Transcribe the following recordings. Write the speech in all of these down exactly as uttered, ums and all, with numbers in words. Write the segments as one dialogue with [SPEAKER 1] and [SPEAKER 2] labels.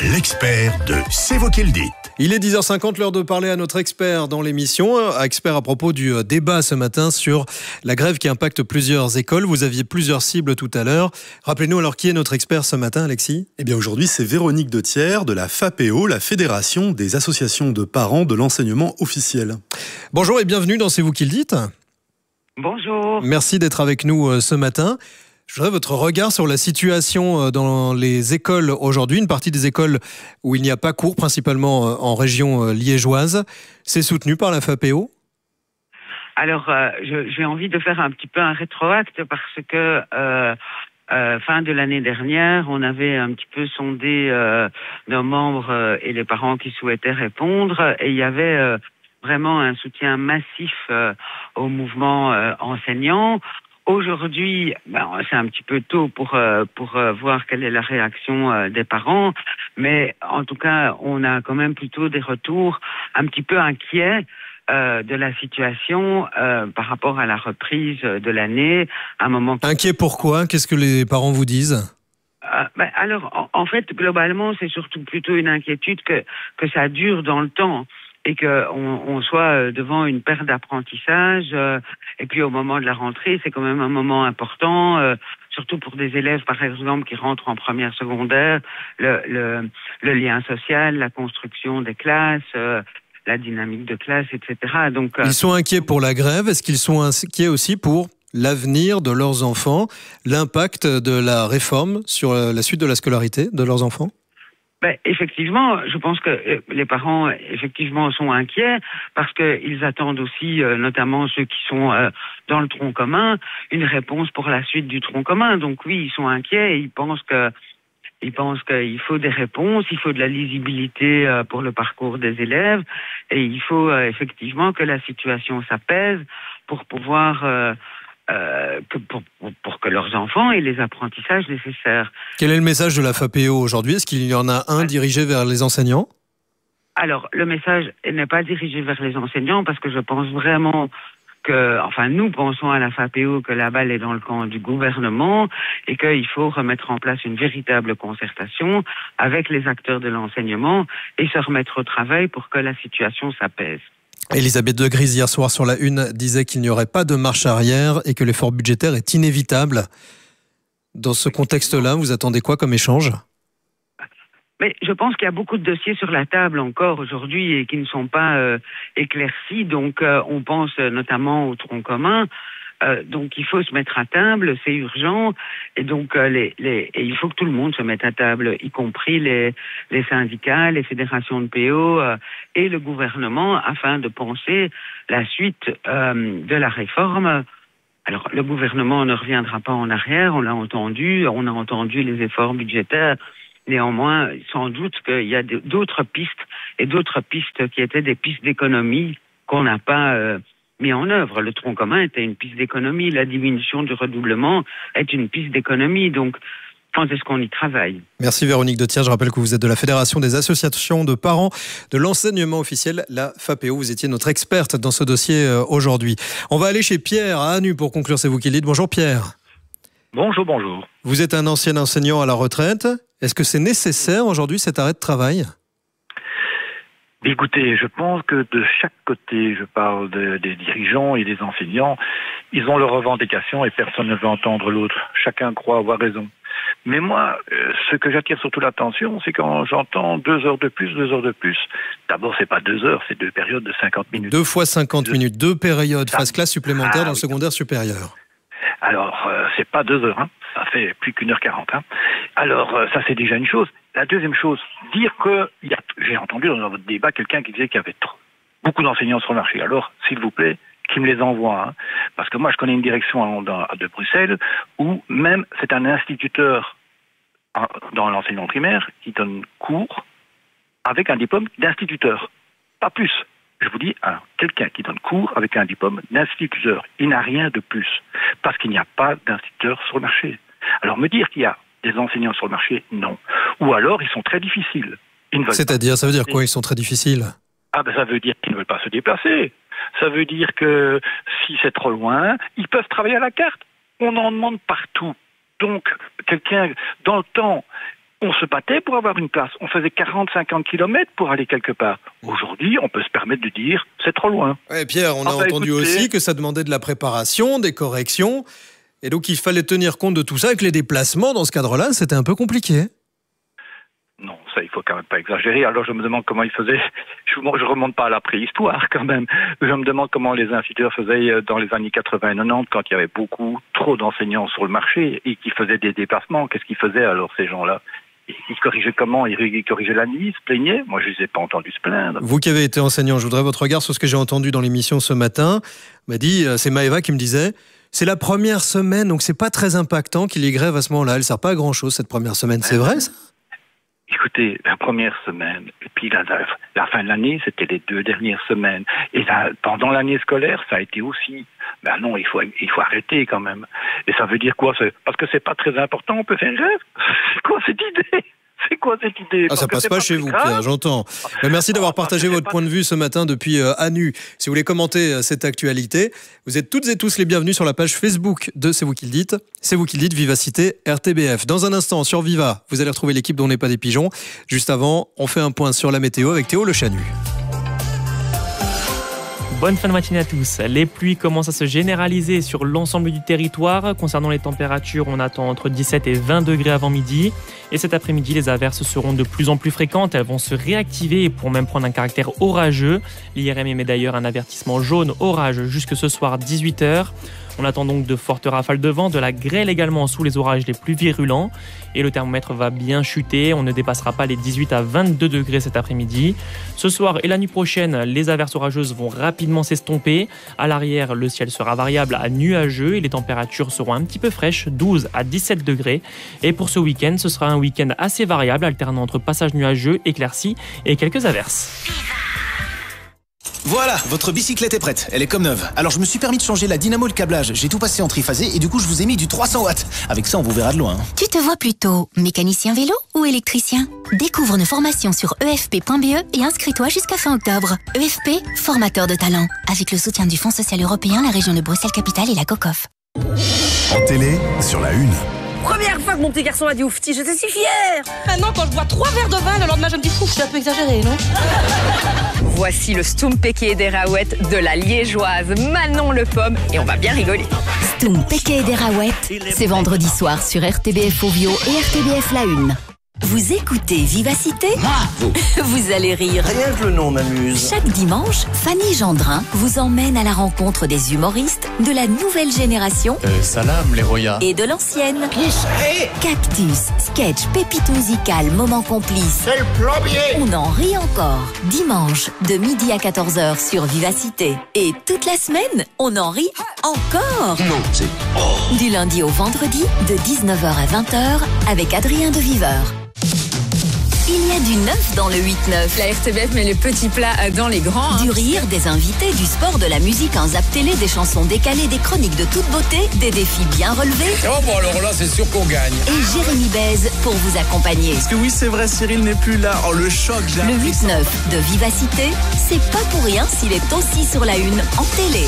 [SPEAKER 1] L'expert de C'est vous qui le dites.
[SPEAKER 2] Il est dix heures cinquante, l'heure de parler à notre expert dans l'émission. Expert à propos du débat ce matin sur la grève qui impacte plusieurs écoles. Vous aviez plusieurs cibles tout à l'heure. Rappelez-nous alors qui est notre expert ce matin, Alexis ?
[SPEAKER 3] Eh bien aujourd'hui, c'est Véronique de Thiers de la F A P O, la Fédération des associations de parents de l'enseignement officiel.
[SPEAKER 2] Bonjour et bienvenue dans C'est vous qui le dites.
[SPEAKER 4] Bonjour.
[SPEAKER 2] Merci d'être avec nous ce matin. Je voudrais votre regard sur la situation dans les écoles aujourd'hui, une partie des écoles où il n'y a pas cours, principalement en région liégeoise. C'est soutenu par la F A P O ?
[SPEAKER 4] Alors, euh, je, j'ai envie de faire un petit peu un rétroacte parce que euh, euh, fin de l'année dernière, on avait un petit peu sondé euh, nos membres euh, et les parents qui souhaitaient répondre, et il y avait euh, vraiment un soutien massif euh, au mouvement euh, enseignant. Aujourd'hui, ben, c'est un petit peu tôt pour euh, pour euh, voir quelle est la réaction euh, des parents, mais en tout cas, on a quand même plutôt des retours un petit peu inquiets euh, de la situation euh, par rapport à la reprise de l'année. À un moment.
[SPEAKER 2] Inquiet pourquoi ? Qu'est-ce que les parents vous disent ?
[SPEAKER 4] Euh, ben, alors, en, en fait, globalement, c'est surtout plutôt une inquiétude que que ça dure dans le temps, et qu'on on soit devant une perte d'apprentissage. Euh, et puis au moment de la rentrée, c'est quand même un moment important, euh, surtout pour des élèves, par exemple, qui rentrent en première secondaire, le, le, le lien social, la construction des classes, euh, la dynamique de classe, et cetera. Donc, euh,
[SPEAKER 2] ils sont inquiets pour la grève. Est-ce qu'ils sont inquiets aussi pour l'avenir de leurs enfants, l'impact de la réforme sur la suite de la scolarité de leurs enfants ?
[SPEAKER 4] Ben, effectivement, je pense que les parents, effectivement, sont inquiets parce qu'ils attendent aussi, euh, notamment ceux qui sont euh, dans le tronc commun, une réponse pour la suite du tronc commun. Donc oui, ils sont inquiets et ils pensent que, ils pensent qu'il faut des réponses, il faut de la lisibilité euh, pour le parcours des élèves, et il faut euh, effectivement que la situation s'apaise pour pouvoir euh, Euh, que pour, pour, pour que leurs enfants aient les apprentissages nécessaires.
[SPEAKER 2] Quel est le message de la F A P O aujourd'hui ? Est-ce qu'il y en a un dirigé vers les enseignants ?
[SPEAKER 4] Alors, le message n'est pas dirigé vers les enseignants parce que je pense vraiment que, enfin, nous pensons à la F A P O que la balle est dans le camp du gouvernement et qu'il faut remettre en place une véritable concertation avec les acteurs de l'enseignement et se remettre au travail pour que la situation s'apaise.
[SPEAKER 2] Elisabeth de Grise, hier soir sur la Une, disait qu'il n'y aurait pas de marche arrière et que l'effort budgétaire est inévitable. Dans ce contexte-là, vous attendez quoi comme échange ?
[SPEAKER 4] Mais je pense qu'il y a beaucoup de dossiers sur la table encore aujourd'hui et qui ne sont pas euh, éclaircis. Donc, euh, on pense notamment au tronc commun. Euh, donc, il faut se mettre à table, c'est urgent. Et donc, euh, les, les, et il faut que tout le monde se mette à table, y compris les, les syndicats, les fédérations de P O euh, et le gouvernement, afin de penser la suite euh, de la réforme. Alors, le gouvernement ne reviendra pas en arrière, on l'a entendu, on a entendu les efforts budgétaires. Néanmoins, sans doute qu'il y a d'autres pistes et d'autres pistes qui étaient des pistes d'économie qu'on n'a pas euh, mis en œuvre. Le tronc commun était une piste d'économie, la diminution du redoublement est une piste d'économie. Donc, quand est-ce qu'on y travaille ?
[SPEAKER 2] Merci Véronique de Thiers. Je rappelle que vous êtes de la Fédération des associations de parents de l'enseignement officiel, la F A P O. Vous étiez notre experte dans ce dossier aujourd'hui. On va aller chez Pierre à Anu pour conclure C'est vous qui le dites. Bonjour Pierre.
[SPEAKER 5] Bonjour, bonjour.
[SPEAKER 2] Vous êtes un ancien enseignant à la retraite. Est-ce que c'est nécessaire aujourd'hui cet arrêt de travail ?
[SPEAKER 5] Écoutez, je pense que de chaque côté, je parle de, des dirigeants et des enseignants, ils ont leurs revendications et personne ne veut entendre l'autre. Chacun croit avoir raison. Mais moi, euh, ce que j'attire surtout l'attention, c'est quand j'entends deux heures de plus, deux heures de plus. D'abord, c'est pas deux heures, c'est deux périodes de cinquante minutes.
[SPEAKER 2] Deux fois cinquante deux... minutes, deux périodes,
[SPEAKER 5] Ça...
[SPEAKER 2] phase classe supplémentaire
[SPEAKER 5] ah,
[SPEAKER 2] dans le
[SPEAKER 5] oui.
[SPEAKER 2] secondaire supérieur.
[SPEAKER 5] Alors, euh, c'est pas deux heures, hein. Ça fait plus qu'une heure quarante. Hein. Alors, euh, ça c'est déjà une chose. La deuxième chose, dire que, il y a, j'ai entendu dans votre débat quelqu'un qui disait qu'il y avait trop, beaucoup d'enseignants sur le marché. Alors, s'il vous plaît, qu'il me les envoie. Hein. Parce que moi, je connais une direction dans, de Bruxelles où même c'est un instituteur dans l'enseignement primaire qui donne cours avec un diplôme d'instituteur. Pas plus. Je vous dis, hein, quelqu'un qui donne cours avec un diplôme d'instituteur, il n'a rien de plus, parce qu'il n'y a pas d'instituteur sur le marché. Alors me dire qu'il y a des enseignants sur le marché, non. Ou alors ils sont très difficiles.
[SPEAKER 2] C'est-à-dire, ça veut dire quoi, ils sont très difficiles ?
[SPEAKER 5] Ah ben ça veut dire qu'ils ne veulent pas se déplacer. Ça veut dire que si c'est trop loin, ils peuvent travailler à la carte. On en demande partout. Donc, quelqu'un, dans le temps, on se battait pour avoir une place. On faisait quarante à cinquante kilomètres pour aller quelque part. Aujourd'hui, on peut se permettre de dire c'est trop loin.
[SPEAKER 2] Ouais, Pierre, on a
[SPEAKER 5] ah bah,
[SPEAKER 2] entendu
[SPEAKER 5] écoutez...
[SPEAKER 2] aussi que ça demandait de la préparation, des corrections. Et donc, il fallait tenir compte de tout ça. Avec les déplacements, dans ce cadre-là, c'était un peu compliqué.
[SPEAKER 5] Non, ça, il faut quand même pas exagérer. Alors, je me demande comment ils faisaient. Je ne remonte pas à la préhistoire, quand même. Je me demande comment les instituteurs faisaient dans les années quatre-vingts et quatre-vingt-dix, quand il y avait beaucoup, trop d'enseignants sur le marché et qui faisaient des déplacements. Qu'est-ce qu'ils faisaient, alors, ces gens-là? Ils corrigeaient comment? Ils corrigeaient la nuit, ils se plaignaient? Moi, je ne les ai pas entendus se plaindre.
[SPEAKER 2] Vous qui avez été enseignant, je voudrais votre regard sur ce que j'ai entendu dans l'émission ce matin. On m'a dit, c'est Maëva qui me disait, c'est la première semaine, donc c'est pas très impactant qu'il y ait grève à ce moment-là. Elle ne sert pas à grand-chose, cette première semaine. C'est vrai, ça?
[SPEAKER 5] Écoutez, la première semaine, et puis la, la fin de l'année, c'était les deux dernières semaines. Et là, pendant l'année scolaire, ça a été aussi. Ben non, il faut, il faut arrêter quand même. Et ça veut dire quoi? Parce que c'est pas très important, on peut faire grève? C'est quoi cette idée? C'est quoi cette idée?
[SPEAKER 2] Ah, ça passe pas, pas chez vous, grave. Pierre, j'entends. Ben, merci d'avoir ah, partagé votre point de vue ce matin depuis euh, Anu. Si vous voulez commenter euh, cette actualité, vous êtes toutes et tous les bienvenus sur la page Facebook de C'est vous qui le dites. C'est vous qui le dites, Vivacité R T B F. Dans un instant, sur Viva, vous allez retrouver l'équipe dont n'est pas des pigeons. Juste avant, on fait un point sur la météo avec Théo Le Chanu.
[SPEAKER 6] Bonne fin de matinée à tous. Les pluies commencent à se généraliser sur l'ensemble du territoire. Concernant les températures, on attend entre dix-sept et vingt degrés avant midi. Et cet après-midi, les averses seront de plus en plus fréquentes. Elles vont se réactiver et pourront même prendre un caractère orageux. L'I R M émet d'ailleurs un avertissement jaune orage jusque ce soir dix-huit heures. On attend donc de fortes rafales de vent, de la grêle également sous les orages les plus virulents. Et le thermomètre va bien chuter, on ne dépassera pas les dix-huit à vingt-deux degrés cet après-midi. Ce soir et la nuit prochaine, les averses orageuses vont rapidement s'estomper. À l'arrière, le ciel sera variable à nuageux et les températures seront un petit peu fraîches, douze à dix-sept degrés. Et pour ce week-end, ce sera un week-end assez variable, alternant entre passages nuageux, éclaircies et quelques averses.
[SPEAKER 7] Voilà, votre bicyclette est prête, elle est comme neuve. Alors je me suis permis de changer la dynamo et le câblage, j'ai tout passé en triphasé et du coup je vous ai mis du trois cents watts. Avec ça on vous verra de loin.
[SPEAKER 8] Tu te vois plutôt mécanicien vélo ou électricien? Découvre nos formations sur e f p point b e et inscris-toi jusqu'à fin octobre. E F P, formateur de talent. Avec le soutien du Fonds social européen, la région de Bruxelles-Capitale et la COCOF.
[SPEAKER 1] En télé, sur la une.
[SPEAKER 9] Première fois que mon petit garçon a dit oufti, j'étais si fière.
[SPEAKER 10] Maintenant, quand je bois trois verres de vin, le lendemain, je me dis ouf, c'est un peu exagéré, non?
[SPEAKER 9] Voici le Stumpeke des Raouettes de la liégeoise Manon Le Pomme et on va bien rigoler.
[SPEAKER 8] Stumpeke des Raouettes, c'est vendredi soir sur R T B F Ovio et R T B F La Une. Vous écoutez Vivacité?
[SPEAKER 7] Bravo.
[SPEAKER 8] Vous allez rire.
[SPEAKER 7] Rien que le nom m'amuse.
[SPEAKER 8] Chaque dimanche, Fanny Gendrin vous emmène à la rencontre des humoristes de la nouvelle génération
[SPEAKER 11] euh, salam les royas
[SPEAKER 8] et de l'ancienne.
[SPEAKER 7] Qui serait?
[SPEAKER 8] Cactus, sketch, pépite musicale, moment complice.
[SPEAKER 7] C'est le plombier.
[SPEAKER 8] On en rit encore. Dimanche, de midi à quatorze heures sur Vivacité. Et toute la semaine, on en rit encore.
[SPEAKER 7] Non, c'est... Oh.
[SPEAKER 8] Du lundi au vendredi, de dix-neuf heures à vingt heures, avec Adrien de Viveur. Il y a du neuf dans le huit neuf.
[SPEAKER 9] La R T B F met les petits plats dans les grands.
[SPEAKER 8] Du rire, des invités, du sport, de la musique, un zap télé, des chansons décalées, des chroniques de toute beauté, des défis bien relevés.
[SPEAKER 11] Oh bon alors là c'est sûr qu'on gagne.
[SPEAKER 8] Et Jérémy Baise pour vous accompagner.
[SPEAKER 12] Parce que oui c'est vrai, Cyril n'est plus là. Oh le choc, j'ai
[SPEAKER 8] Le huit neuf de Vivacité, c'est pas pour rien s'il est aussi sur la une en télé.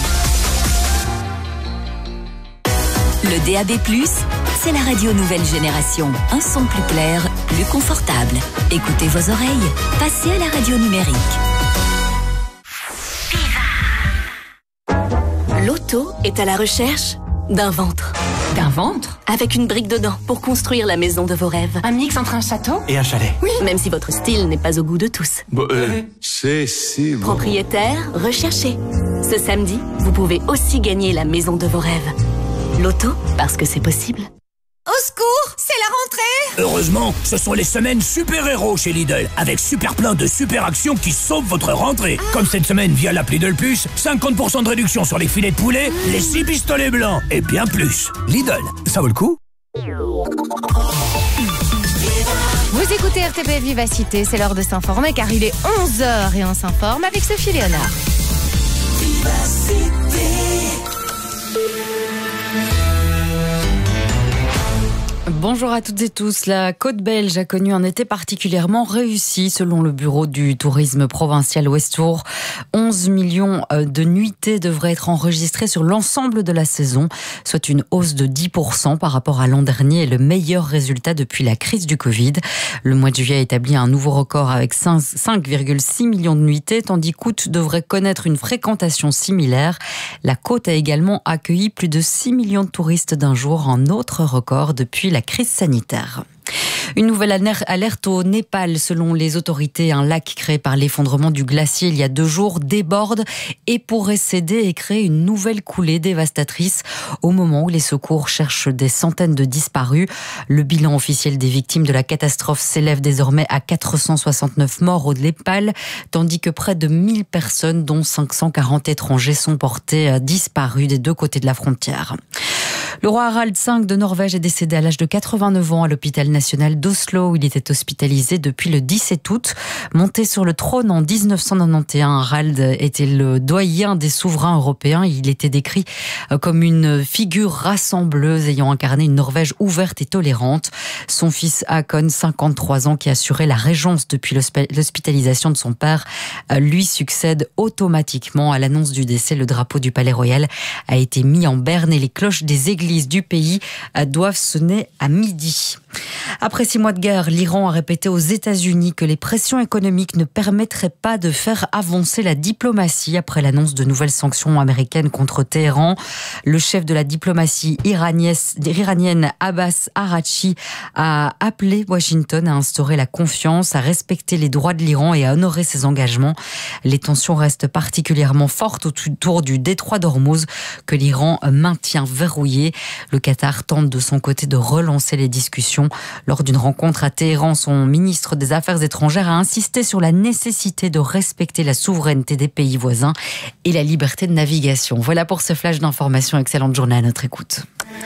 [SPEAKER 8] Le D A B plus, c'est la radio nouvelle génération. Un son plus clair, plus confortable. Écoutez vos oreilles, passez à la radio numérique. L'auto est à la recherche d'un ventre.
[SPEAKER 10] D'un ventre?
[SPEAKER 8] Avec une brique dedans pour construire la maison de vos rêves.
[SPEAKER 10] Un mix entre un château
[SPEAKER 12] et un chalet.
[SPEAKER 8] Oui, même si votre style n'est pas au goût de tous.
[SPEAKER 12] Bon, euh, c'est si bon.
[SPEAKER 8] Propriétaire, recherché. Ce samedi, vous pouvez aussi gagner la maison de vos rêves. L'auto, parce que c'est possible.
[SPEAKER 10] Au secours, c'est la rentrée!
[SPEAKER 13] Heureusement, ce sont les semaines super-héros chez Lidl, avec super plein de super actions qui sauvent votre rentrée. Ah. Comme cette semaine via l'appli Lidl Plus, cinquante pour cent de réduction sur les filets de poulet, mmh. les six pistolets blancs et bien plus. Lidl, ça vaut le coup?
[SPEAKER 10] Vous écoutez R T B Vivacité, c'est l'heure de s'informer car il est onze heures et on s'informe avec Sophie Léonard. Vivacité.
[SPEAKER 14] Bonjour à toutes et tous. La côte belge a connu un été particulièrement réussi selon le bureau du tourisme provincial Ouest-Tour. onze millions de nuitées devraient être enregistrées sur l'ensemble de la saison, soit une hausse de dix pour cent par rapport à l'an dernier et le meilleur résultat depuis la crise du Covid. Le mois de juillet a établi un nouveau record avec cinq virgule six millions de nuitées, tandis qu'août devrait connaître une fréquentation similaire. La côte a également accueilli plus de six millions de touristes d'un jour, un autre record depuis la crise sanitaire. Une nouvelle alerte au Népal. Selon les autorités, un lac créé par l'effondrement du glacier il y a deux jours déborde et pourrait céder et créer une nouvelle coulée dévastatrice au moment où les secours cherchent des centaines de disparus. Le bilan officiel des victimes de la catastrophe s'élève désormais à quatre cent soixante-neuf morts au Népal, tandis que près de mille personnes, dont cinq cent quarante étrangers, sont portés disparus des deux côtés de la frontière. Le roi Harald cinq de Norvège est décédé à l'âge de quatre-vingt-neuf ans à l'hôpital national d'Oslo, où il était hospitalisé depuis le dix-sept août. Monté sur le trône en dix-neuf cent quatre-vingt-onze, Harald était le doyen des souverains européens. Il était décrit comme une figure rassembleuse ayant incarné une Norvège ouverte et tolérante. Son fils Håkon, cinquante-trois ans, qui assurait la régence depuis l'hospitalisation de son père, lui succède automatiquement. À l'annonce du décès, le drapeau du palais royal a été mis en berne et les cloches des églises du pays doivent sonner à midi. Après six mois de guerre, l'Iran a répété aux États-Unis que les pressions économiques ne permettraient pas de faire avancer la diplomatie après l'annonce de nouvelles sanctions américaines contre Téhéran. Le chef de la diplomatie iranienne, Abbas Araghchi, a appelé Washington à instaurer la confiance, à respecter les droits de l'Iran et à honorer ses engagements. Les tensions restent particulièrement fortes autour du détroit d'Ormuz que l'Iran maintient verrouillé. Le Qatar tente de son côté de relancer les discussions. Lors d'une rencontre à Téhéran, son ministre des Affaires étrangères a insisté sur la nécessité de respecter la souveraineté des pays voisins et la liberté de navigation. Voilà pour ce flash d'information. Excellente journée à notre écoute.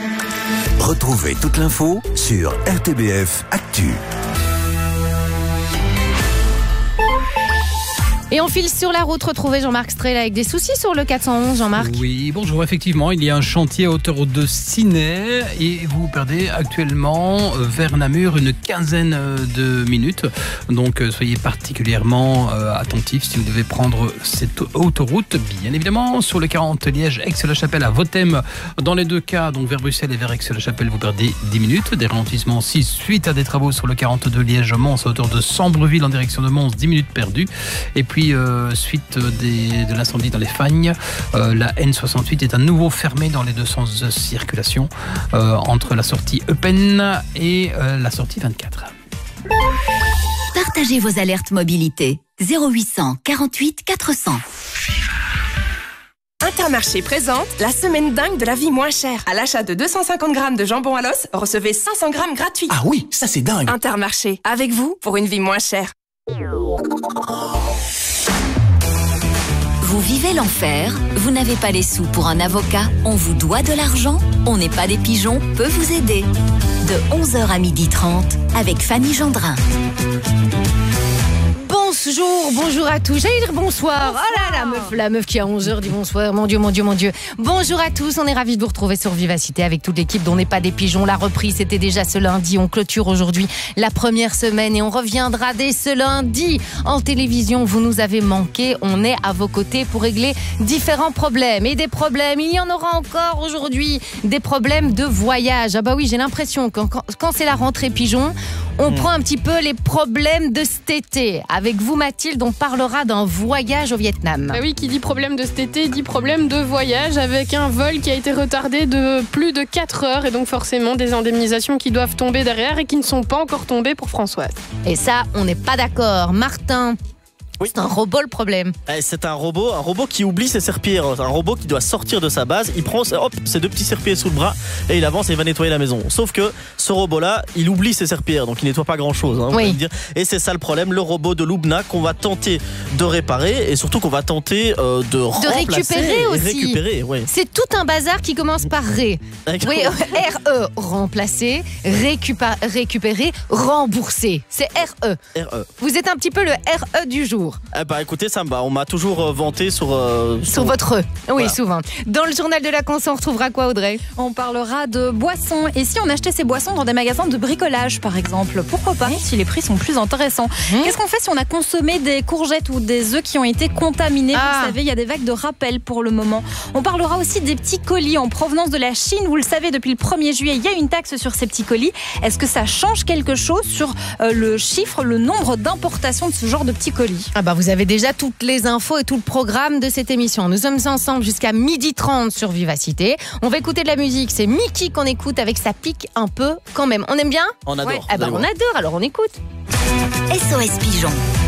[SPEAKER 1] Retrouvez toute l'info sur R T B F Actu.
[SPEAKER 10] Et on file sur la route, retrouver Jean-Marc Strel avec des soucis sur le quatre cent onze, Jean-Marc.
[SPEAKER 15] Oui, bonjour, effectivement, il y a un chantier à hauteur de Ciney et vous perdez actuellement vers Namur une quinzaine de minutes. Donc soyez particulièrement attentifs si vous devez prendre cette autoroute. Bien évidemment, sur le quarante Liège, Aix-la-Chapelle à Vothème, dans les deux cas, donc vers Bruxelles et vers Aix-la-Chapelle, vous perdez dix minutes. Des ralentissements six suite à des travaux sur le quarante-deux Liège-Mons à hauteur de Sambreville en direction de Mons, dix minutes perdues. Et puis Euh, suite des, de l'incendie dans les Fagnes, euh, la N soixante-huit est à nouveau fermée dans les deux sens de circulation euh, entre la sortie Eupen et euh, la sortie vingt-quatre.
[SPEAKER 8] Partagez vos alertes mobilité. zéro huit cent quarante-huit quatre cents.
[SPEAKER 16] Intermarché présente la semaine dingue de la vie moins chère. À l'achat de deux cent cinquante grammes de jambon à l'os, recevez cinq cents grammes gratuits.
[SPEAKER 7] Ah oui, ça c'est dingue.
[SPEAKER 16] Intermarché, avec vous pour une vie moins chère.
[SPEAKER 8] Vous vivez l'enfer? Vous n'avez pas les sous pour un avocat? On vous doit de l'argent? On n'est pas des pigeons peut vous aider. De onze heures à midi trente avec Fanny Gendrin.
[SPEAKER 10] Bonjour, bonjour à tous. J'allais dire bonsoir. bonsoir. Oh là, la meuf, la meuf qui à onze heures dit bonsoir. Mon Dieu, mon Dieu, mon Dieu. Bonjour à tous. On est ravis de vous retrouver sur Vivacité avec toute l'équipe dont n'est pas des pigeons. La reprise, c'était déjà ce lundi. On clôture aujourd'hui la première semaine et on reviendra dès ce lundi en télévision. Vous nous avez manqué. On est à vos côtés pour régler différents problèmes. Et des problèmes, il y en aura encore aujourd'hui. Des problèmes de voyage. Ah bah oui, j'ai l'impression que quand, quand c'est la rentrée pigeon, on mmh. prend un petit peu les problèmes de cet été. Avec vous, Mathilde, on parlera d'un voyage au Vietnam.
[SPEAKER 17] Bah oui, qui dit problème de cet été, dit problème de voyage avec un vol qui a été retardé de plus de quatre heures et donc forcément des indemnisations qui doivent tomber derrière et qui ne sont pas encore tombées pour Françoise.
[SPEAKER 10] Et ça, on n'est pas d'accord. Martin, oui. C'est un robot le problème.
[SPEAKER 18] C'est un robot, un robot qui oublie ses serpillères. Un robot qui doit sortir de sa base. Il prend hop, ses deux petits serpillers sous le bras et il avance et il va nettoyer la maison. Sauf que ce robot-là, il oublie ses serpillères, donc il nettoie pas grand-chose. Hein, oui. dire. Et c'est ça le problème, le robot de Lubna qu'on va tenter de réparer et surtout qu'on va tenter euh, de, de
[SPEAKER 10] récupérer aussi.
[SPEAKER 18] Récupérer, oui.
[SPEAKER 10] C'est tout un bazar qui commence par ré. Oui, R E, remplacer, récupérer, récupérer, rembourser. C'est R E.
[SPEAKER 18] R E.
[SPEAKER 10] Vous êtes un petit peu le R E du jour. toujours.
[SPEAKER 18] Eh bah écoutez, ça me va. On m'a toujours euh, vanté sur... Euh,
[SPEAKER 10] sur... sur votre eux. Oui, voilà. Souvent. Dans le journal de la conso, on retrouvera quoi, Audrey?
[SPEAKER 14] On parlera de boissons. Et si on achetait ces boissons dans des magasins de bricolage, par exemple? Pourquoi pas, si les prix sont plus intéressants. Mmh. Qu'est-ce qu'on fait si on a consommé des courgettes ou des œufs qui ont été contaminés? ah. Vous savez, il y a des vagues de rappel pour le moment. On parlera aussi des petits colis en provenance de la Chine. Vous le savez, depuis le premier juillet, il y a une taxe sur ces petits colis. Est-ce que ça change quelque chose sur euh, le chiffre, le nombre d'importations de ce genre de petits colis?
[SPEAKER 10] Ah bah vous avez déjà toutes les infos et tout le programme de cette émission. Nous sommes ensemble jusqu'à midi trente sur Vivacité. On va écouter de la musique. C'est Mickey qu'on écoute avec sa pique un peu quand même. On aime bien?
[SPEAKER 18] On adore.
[SPEAKER 10] Ouais. Ah bah on adore, alors on écoute.
[SPEAKER 8] S O S Pigeon.